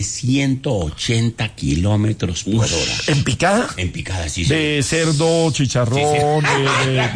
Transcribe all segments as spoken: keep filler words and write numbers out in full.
ciento ochenta kilómetros por hora. ¿En picada? En picada, sí, sí. De cerdo, chicharrón, sí, sí. de... de,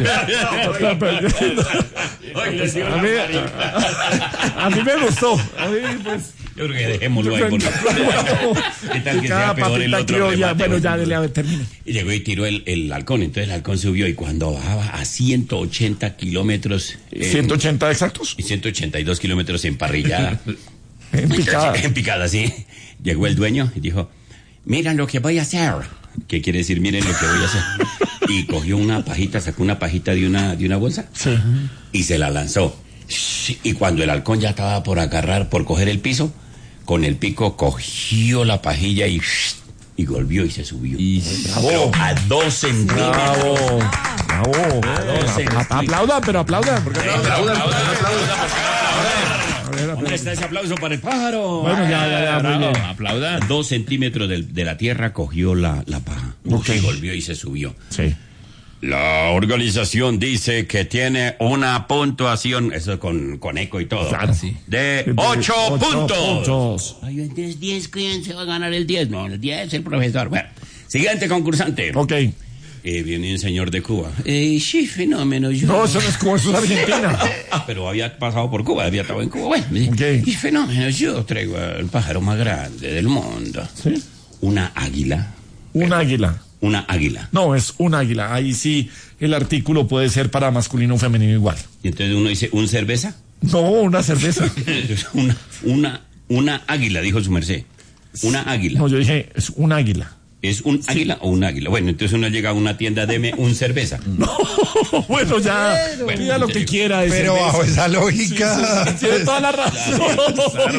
de... a, mí, a, a mí me gustó. A mí, pues... Yo creo que dejémoslo ahí. Por... ¿Qué tal que sea peor el otro remate? Bueno, ya, dele, a ver, termine. Y llegó y tiró el, el halcón. Entonces el halcón subió y cuando bajaba a ciento ochenta kilómetros... Eh, ¿ciento ochenta exactos? Y ciento ochenta y dos kilómetros en parrillada. En picada. En picada, sí. Llegó el dueño y dijo, miren lo que voy a hacer. ¿Qué quiere decir? Miren lo que voy a hacer. Y cogió una pajita, sacó una pajita de una, de una bolsa. Sí. Y se la lanzó. Y cuando el halcón ya estaba por agarrar, por coger el piso, con el pico cogió la pajilla y, y volvió y se subió. Y bravo. A dos centímetros. Bravo. Bravo. A dos centímetros. Aplaudan, pero aplaudan. Porque Sí, aplaudan. aplaudan, aplaudan. A ver, ¿Dónde está ese aplauso para el pájaro? Bueno, ya, ya, ya, muy bien. Aplaudan. A dos centímetros de, de la tierra cogió la, la paja. Okay. Y volvió y se subió. Sí. La organización dice que tiene una puntuación, eso con, con eco y todo, Claro, sí. de ocho, ocho puntos. puntos. Ay, entonces diez, ¿quién se va a ganar el diez? No, el diez el profesor. Bueno, siguiente concursante. Ok. Eh, viene un señor de Cuba. Eh, sí, fenómeno. Yo... No, eso no es Cuba, eso es Argentina. Pero había pasado por Cuba, había estado en Cuba. Bueno, me dice, Okay. y fenómeno, yo traigo el pájaro más grande del mundo. ¿Sí? Una águila. Un águila. Una águila. No, es un águila. Ahí sí el artículo puede ser para masculino o femenino igual. Y entonces uno dice, ¿un cerveza? No, una cerveza. una, una, una águila, dijo su merced. Una águila. No, yo dije, es un águila. ¿Es un sí. águila o un águila? Bueno, entonces uno llega a una tienda, deme un cerveza. No, bueno, ya, bueno, pida lo que digo. quiera. Pero cerveza. Bajo esa lógica. Sí, sí, sí, tiene toda la razón. Claro.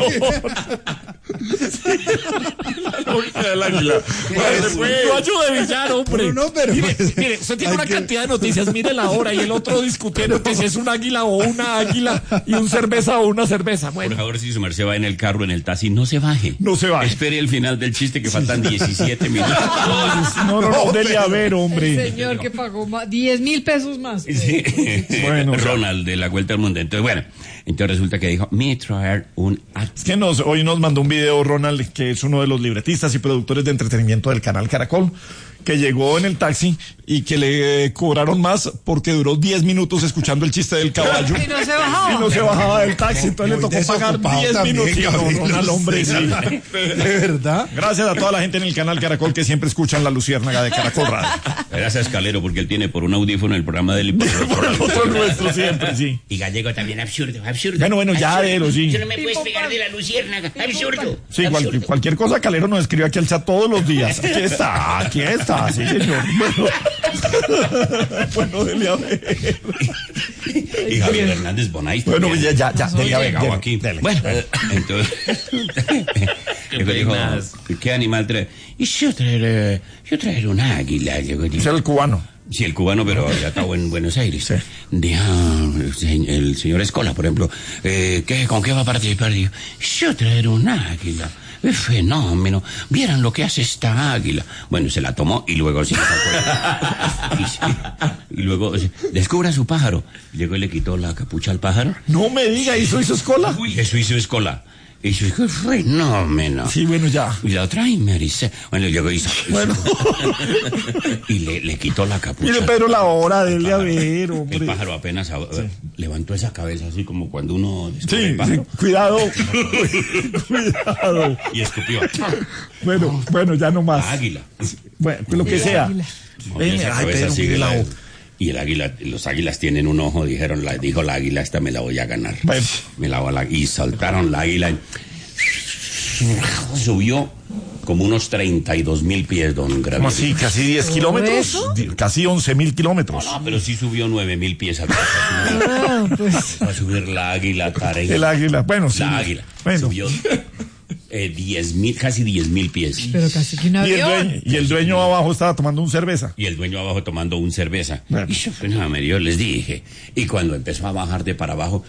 La lógica del águila. No ayude, Villar, hombre. No, pero mire, pues, mire, usted tiene una que... cantidad de noticias, mire la hora y el otro discutiendo que si es un águila o una águila y un cerveza o una cerveza. Bueno. Por favor, si su merced va en el carro, en el taxi, no se baje. No se baje. Espere el final del chiste que faltan diecisiete minutos. No, no, no, dele a ver, hombre. El señor que pagó más, diez mil pesos más. Sí. Bueno, Ronald de la Vuelta al Mundo. Entonces, bueno, entonces resulta que dijo, me traer un... Es que nos, hoy nos mandó un video Ronald, que es uno de los libretistas y productores de entretenimiento del canal Caracol, que llegó en el taxi y que le cobraron más porque duró diez minutos escuchando el chiste del caballo. Y no se bajaba. Y no se bajaba del taxi, entonces le tocó pagar diez minutos. No, al hombre, sí. ¿De verdad? Gracias a toda la gente en el canal Caracol que siempre escuchan la Luciérnaga de Caracol Radio. Gracias, Calero, porque él tiene por un audífono el programa del... por el otro nuestro siempre, sí. Y Gallego también, absurdo, absurdo. Bueno, bueno, ya, Adelo, sí. Tú no me puedes pegar de la Luciérnaga, absurdo. Sí, cual, cualquier cosa, Calero nos escribe aquí al chat todos los días. Aquí está, aquí está, sí, señor. Bueno, bueno, dele a ver. Y Javier Hernández Bonais. Bueno, ya, ya, ya, dele a ver, dele, aquí. Dele. Bueno, entonces, ¿Qué, dijo, ¿qué animal trae? Y yo traeré, yo traeré un águila. Es el cubano. Sí, el cubano, pero ya estaba en Buenos Aires. Sí. Dijo, el señor Escola, por ejemplo, eh, ¿qué, ¿con qué va a participar? Dijo, yo traeré un águila. ¡Qué fenómeno! ¿Vieran lo que hace esta águila? Bueno, se la tomó y luego se la sacó. Y, sí, y luego descubra su pájaro. Llegó y le quitó la capucha al pájaro. No me diga, ¿eso hizo Escola? Uy, eso hizo Escola. Y yo dije, fenómeno. Sí, bueno, ya. Y la otra, y me dice, bueno, llegó y hizo. Bueno. Y le, le quitó la capucha. Mire, pero la hora, dele a ver, hombre. El pájaro apenas sí. levantó esa cabeza así como cuando uno descubre sí, el pájaro. Sí, cuidado. Cuidado. Y escupió. Bueno, bueno, ya no más. Águila. Bueno, lo que sea. Ven, ay, pero sigue la... Y el águila, los águilas tienen un ojo, dijeron, la, dijo la águila, esta me la voy a ganar. Bueno. Me la voy a, y soltaron la águila. Y subió como unos treinta y dos mil pies, don Gravier. ¿Cómo así? ¿Casi diez kilómetros? ¿Eso? Casi once mil kilómetros. No, no, pero sí subió nueve mil pies atrás. Ah, pues. Va a subir la águila, Tarek. El águila, bueno, sí. La águila. Bueno. Subió eh, diez mil, casi diez mil pies. Pero casi que un avión. Y el dueño, y el dueño abajo estaba tomando un cerveza. Y el dueño abajo tomando un cerveza. Bueno. Y yo, no, yo les dije. Y cuando empezó a bajar de para abajo,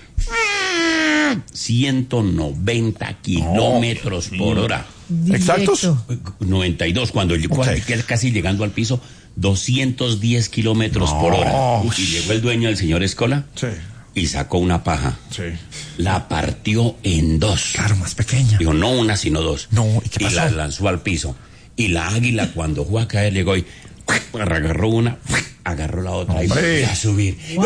ciento noventa kilómetros por hora. ¿Exactos? noventa y dos, cuando okay. casi llegando al piso, doscientos diez kilómetros no. por hora. Y llegó el dueño, el señor Escola. Sí. y sacó una paja. Sí. La partió en dos. Claro, más pequeña. Digo, no una, sino dos. No, ¿y qué pasó? Y la lanzó al piso. Y la águila, cuando fue a caer, llegó y agarró una, agarró la otra. Hombre. Y volvió a subir. ¡Wow!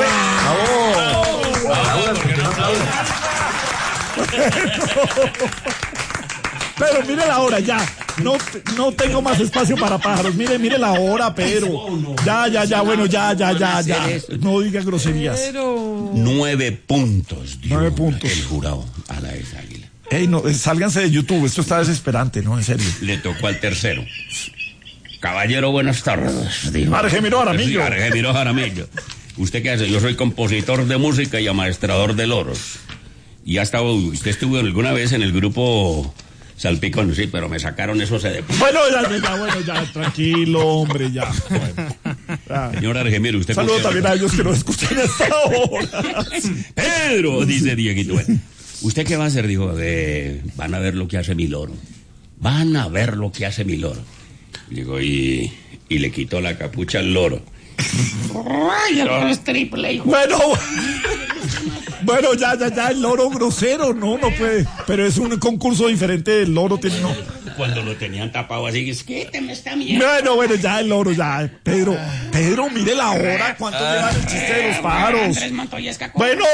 Pero mire la hora, ya. No, no tengo más espacio para pájaros. Mire, mire la hora, Pedro. Ya, ya, ya, bueno, ya, ya, ya, ya. No diga groserías. Pero... Nueve puntos. dio Nueve puntos. El jurado a la ex águila. Ey, no, eh, sálganse de YouTube. Esto está desesperante, ¿no? En serio. Le tocó al tercero. Caballero, buenas tardes. Dijo. Argemiro Jaramillo. Sí, Argemiro Jaramillo. ¿Usted qué hace? Yo soy compositor de música y amaestrador de loros. Y ha estado, usted estuvo alguna vez en el grupo Salpicón, sí, pero me sacaron eso se de... Bueno, ya, ya, ya, bueno, ya, tranquilo, hombre, ya. Bueno, ya. Señor Argemiro, usted... Saludo también a ellos que nos escuchan hasta ahora. Pedro, dice Dieguito. Bueno, ¿usted qué va a hacer? Dijo, eh, van a ver lo que hace mi loro. Van a ver lo que hace mi loro. Digo, y, y le quitó la capucha al loro. Ay, el loro es triple, hijo. Bueno, bueno, ya, ya, ya, el loro grosero, no, no puede. Pero es un concurso diferente, el loro tiene, no. Cuando lo tenían tapado así, es que te me está mierda. Bueno, bueno, ya, el loro, ya. Pedro, Pedro, mire la hora, ¿cuánto lleva el chiste de los pájaros? Andrés Montoya es cacón. Bueno,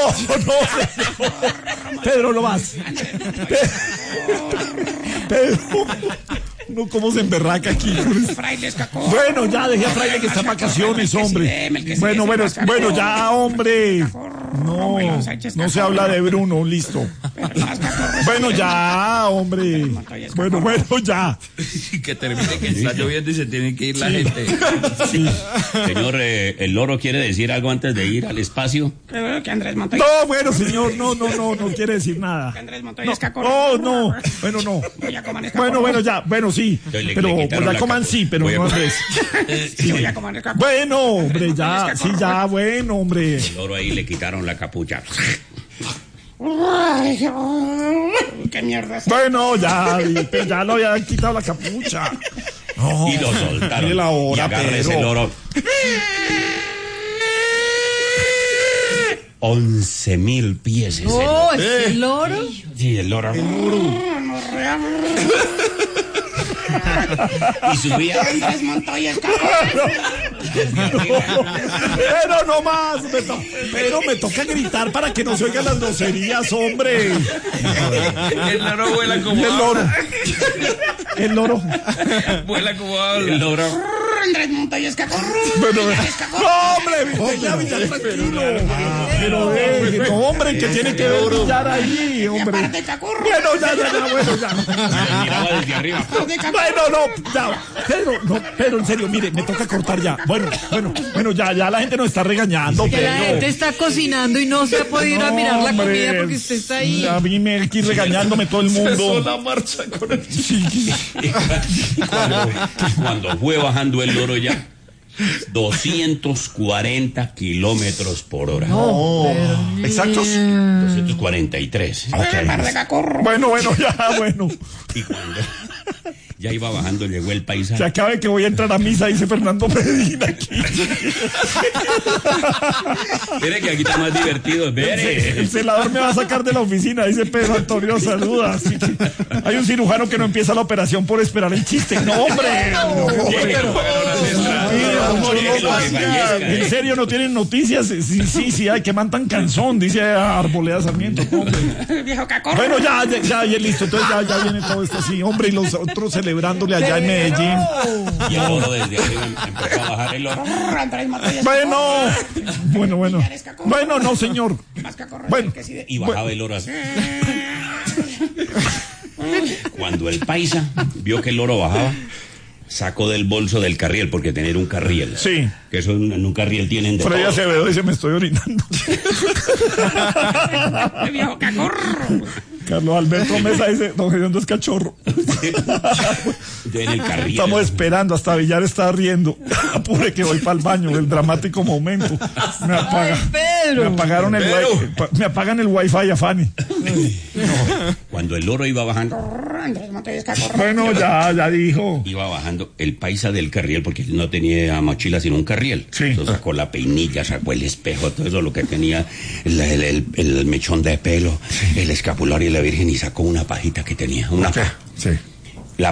no, Pedro, no más. Pedro, no, cómo se emberraca aquí. Fraile es cacón. Bueno, ya, dejé a Fraile que está en vacaciones, hombre. Bueno, bueno, bueno, ya, hombre. No, no se habla de Bruno, listo. Bueno, ya, hombre. Bueno, bueno, ya. Que termine que está lloviendo y se tiene que ir la gente. Sí. Señor, eh, ¿el loro quiere decir algo antes de ir al espacio? Que Andrés Montoya. No, bueno, señor, no, no, no, no quiere decir nada. Que Andrés Montoya No, es cacón. oh, no, bueno, no. Ya coman es cacón. Bueno, bueno, ya, bueno, sí. Entonces le- Pero le pues quitaron ya la coman capa. sí, pero Voy a no comer. Andrés. Sí, ya coman es cacón. Bueno, hombre, ya, sí, ya, bueno, hombre. El loro ahí le quitaron la capucha. Ay, qué mierda. Bueno, ya, ya lo habían quitado la capucha. No, Y lo soltaron. mire la hora, y agarra ese Pedro. loro. Once mil pies ese Oh, loro. ¿es el loro? Sí, el loro. Y subía. Andrés Montoya es cacón. Pero no más, me to- pero me toca gritar para que no se oigan las groserías, hombre. El loro vuela Y como el loro. habla. El loro. Vuela como El habla. loro. Andrés Montoya es cacón. Bueno, Es cacón. no, hombre, ya, ya, tranquilo. Pero, eh, no, hombre, que tiene que ver brillar ahí, hombre. Aparte, cacón. Bueno, ya, ya, ya, bueno, ya. Le miraba desde arriba. Bueno, no, ya, Pedro, no, Pedro, en serio, mire, me toca cortar ya. Bueno, bueno, bueno, ya, ya la gente nos está regañando, Que la Pedro. gente está cocinando y no se ha podido ir a mirar la Hombre, comida porque usted está ahí. A mí me hay que ir regañándome todo el mundo. la marcha con el... Sí. Cuando, cuando fue bajando el loro ya, doscientos cuarenta kilómetros por hora. Oh, exactos. doscientos cuarenta y tres. Par de cacón. Bueno, bueno, ya, bueno. Y cuando ya iba bajando, llegó el Se paisaje. acaba de que voy a entrar a misa, dice Fernando Medina aquí. Mire que aquí está más divertido. El Mire. celador me va a sacar de la oficina, dice Pedro Antonio, saluda. Así que hay un cirujano que no empieza la operación por esperar el chiste. No, hombre. No, hombre. En serio, no tienen noticias. Sí, sí, sí, ay, que mantan canzón, dice Arboleda Sarmiento. No, hombre. Viejo cacón. Bueno, ya, ya, ya, ya, listo. Entonces ya, ya viene todo esto así, hombre, y los otros celebrándole allá en Medellín. Y el loro desde arriba empezó a bajar el loro. Andrés Montoya es Bueno, bueno, bueno. Bueno, no, señor. más cacón. Bueno, Que sí de- Y bajaba el loro así. Cuando el paisa vio que el loro bajaba, sacó del bolso del carriel, porque tener un carriel. Sí. Que eso en, en un carriel tienen de Freddy todo. Acevedo dice, me estoy orinando. Viejo cacón. Carlos Alberto Mesa dice, don Gediondo es cachorro. En el carriel. Estamos esperando, hasta Villar está riendo. Apure que voy para el baño, el dramático momento. Me apaga. Ay, Pedro. Me apagaron el Pedro. wi- pa- me apagan el wifi a Fanny. Cuando el loro iba bajando, cacorro, Andrés Montañez cacorro. Bueno, ya, ya dijo. Iba bajando el paisa del carriel, porque él no tenía mochila sino un carriel. Sí. Entonces sacó la peinilla, sacó el espejo, todo eso, lo que tenía, el, el, el- el mechón de pelo, el escapulario y la virgen, y sacó una pajita que tenía, una paja. Sí.